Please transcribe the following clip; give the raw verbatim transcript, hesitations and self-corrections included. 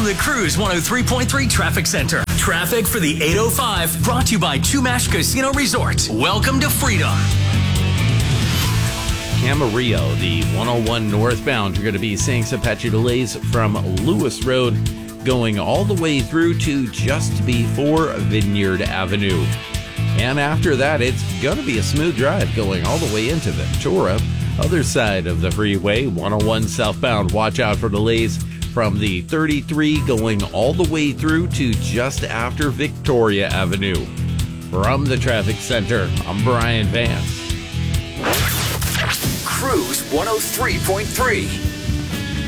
the Cruise one oh three point three Traffic Center. Traffic for the eight oh five brought to you by Chumash Casino Resort. Welcome to freedom. Camarillo, the one oh one northbound, you're going to be seeing some patchy delays from Lewis Road going all the way through to just before Vineyard Avenue. And after that, it's going to be a smooth drive going all the way into Ventura. Other side of the freeway, one oh one southbound, watch out for delays from the thirty-three going all the way through to just after Victoria Avenue. From the Traffic Center, I'm Brian Vance. Cruise one oh three point three.